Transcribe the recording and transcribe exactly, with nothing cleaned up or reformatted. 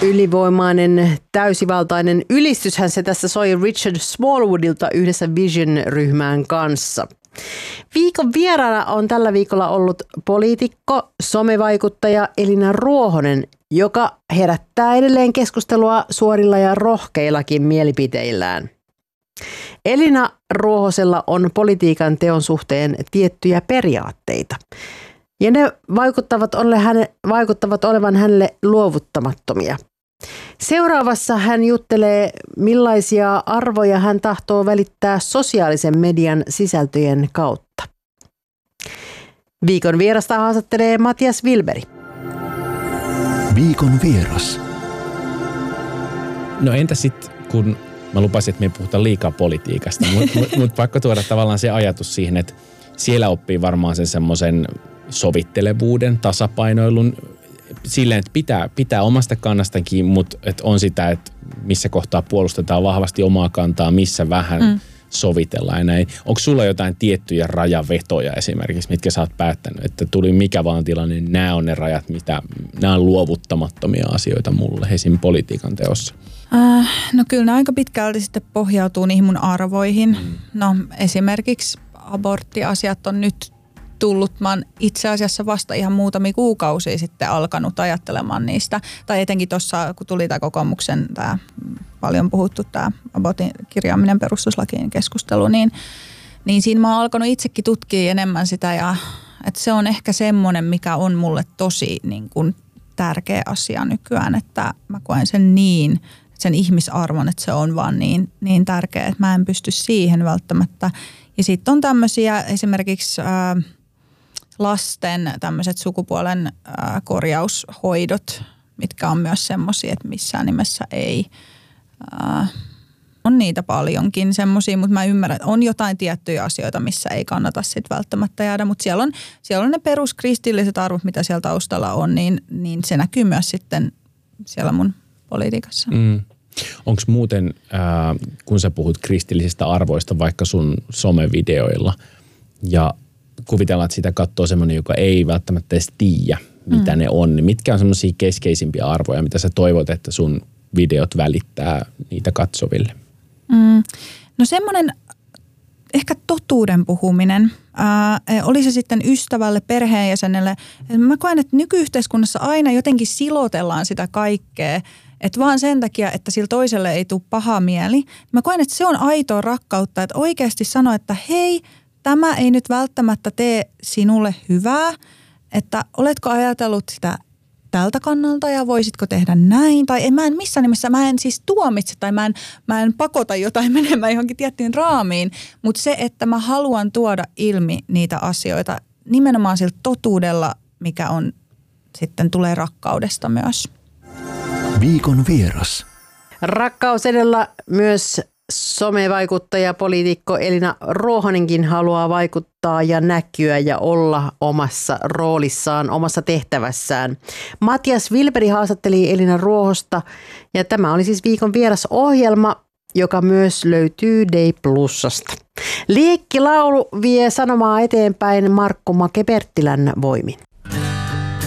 Ylivoimainen, täysivaltainen ylistyshän se tässä soi Richard Smallwoodilta yhdessä Vision-ryhmän kanssa. Viikon vieraana on tällä viikolla ollut poliitikko, somevaikuttaja Elina Ruohonen, joka herättää edelleen keskustelua suorilla ja rohkeillakin mielipiteillään. Elina Ruohosella on politiikan teon suhteen tiettyjä periaatteita. Ja ne vaikuttavat, ole häne, vaikuttavat olevan hänelle luovuttamattomia. Seuraavassa hän juttelee, millaisia arvoja hän tahtoo välittää sosiaalisen median sisältöjen kautta. Viikon vierasta haastattelee Matias Wilberi. Viikon vieras. No entä sitten, kun mä lupasin, että me ei puhuta liikaa politiikasta, mutta mut, mut pakko tuoda tavallaan se ajatus siihen, että siellä oppii varmaan sen semmoisen sovittelevuuden, tasapainoilun, silleen, että pitää, pitää omasta kannastakin, mutta että on sitä, että missä kohtaa puolustetaan vahvasti omaa kantaa, missä vähän mm. sovitellaan ja näin. Onko sulla jotain tiettyjä rajavetoja esimerkiksi, mitkä sä oot päättänyt, että tuli mikä vaan tilanne, niin nämä on ne rajat, mitä, nämä on luovuttamattomia asioita mulle esim. Politiikan teossa? Äh, no kyllä ne aika pitkälti sitten pohjautuu niihin mun arvoihin. Mm. No esimerkiksi aborttiasiat on nyt tullut. Mä oon itse asiassa vasta ihan muutamia kuukausia sitten alkanut ajattelemaan niistä. Tai etenkin tuossa, kun tuli tämä kokoomuksen tämä paljon puhuttu tämä abortin kirjaaminen perustuslakiin keskustelu, niin, niin siinä mä oon alkanut itsekin tutkia enemmän sitä. Ja, että se on ehkä semmoinen, mikä on mulle tosi niin kuin tärkeä asia nykyään, että mä koen sen niin, sen ihmisarvon, että se on vaan niin, niin tärkeä, että mä en pysty siihen välttämättä. Ja sitten on tämmöisiä esimerkiksi ää, lasten tämmöiset sukupuolen ää, korjaushoidot, mitkä on myös semmoisia, että missään nimessä ei. Ää, on niitä paljonkin semmoisia, mutta mä ymmärrän, että on jotain tiettyjä asioita, missä ei kannata sitten välttämättä jäädä. Mutta siellä on, siellä on ne peruskristilliset arvot, mitä siellä taustalla on, niin, niin se näkyy myös sitten siellä mun politiikassa. Mm. Onko muuten, äh, kun sä puhut kristillisistä arvoista vaikka sun somevideoilla ja kuvitellaan, että sitä katsoo semmoinen, joka ei välttämättä edes tiedä, mitä mm. ne on, niin mitkä on semmoisia keskeisimpiä arvoja, mitä sä toivot, että sun videot välittää niitä katsoville? Mm. No semmoinen ehkä totuuden puhuminen, ää, oli se sitten ystävälle, perheenjäsenelle. Mä koen, että nykyyhteiskunnassa aina jotenkin silotellaan sitä kaikkea, että vaan sen takia, että sillä toiselle ei tule paha mieli. Mä koen, että se on aitoa rakkautta, että oikeasti sano, että hei, tämä ei nyt välttämättä tee sinulle hyvää, että oletko ajatellut sitä tältä kannalta ja voisitko tehdä näin. Tai en, mä en missään nimessä, mä en siis tuomitse tai mä en, mä en pakota jotain menemään johonkin tiettyyn raamiin, mutta se, että mä haluan tuoda ilmi niitä asioita nimenomaan sillä totuudella, mikä on sitten tulee rakkaudesta myös. Viikon vieras. Rakkaus edellä myös somevaikuttaja, poliitikko Elina Ruohonenkin haluaa vaikuttaa ja näkyä ja olla omassa roolissaan, omassa tehtävässään. Matias Wilberi haastatteli Elina Ruohosta ja tämä oli siis viikon vieras ohjelma, joka myös löytyy Day Plusasta. Liekkilaulu vie sanomaa eteenpäin Markku Make-Perttilän voimin.